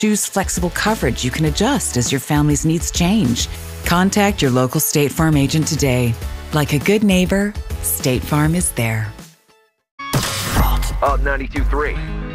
Choose flexible coverage you can adjust as your family's needs change. Contact your local State Farm agent today. Like a good neighbor, State Farm is there. Up 92.3.